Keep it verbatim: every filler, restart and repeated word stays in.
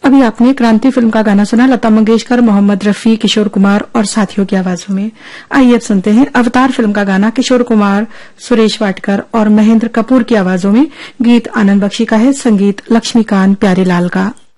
अभी आपने क्रांति फिल्म का गाना सुना, लता मंगेशकर, मोहम्मद रफी, किशोर कुमार और साथियों की आवाजों में। आइए अब सुनते हैं अवतार फिल्म का गाना, किशोर कुमार, सुरेश वाडकर और महेंद्र कपूर की आवाजों में। गीत आनंद बख्शी का है, संगीत लक्ष्मीकांत प्यारेलाल का।